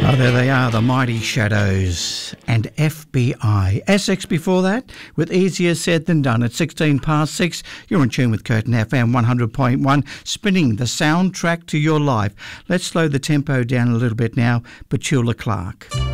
Oh, there they are, the Mighty Shadows and FBI. Essex before that, with Easier Said Than Done at 16 past 6. You're in tune with Curtin FM 100.1, spinning the soundtrack to your life. Let's slow the tempo down a little bit now. Petula Clark.